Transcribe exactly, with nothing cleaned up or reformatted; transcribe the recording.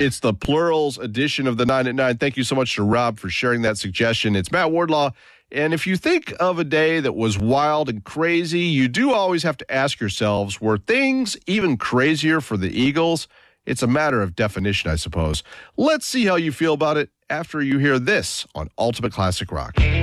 It's the Plurals edition of the nine at nine. Thank you so much to Rob for sharing that suggestion. It's Matt Wardlaw. And if you think of a day that was wild and crazy, you do always have to ask yourselves, were things even crazier for the Eagles? It's a matter of definition, I suppose. Let's see how you feel about it after you hear this on Ultimate Classic Rock.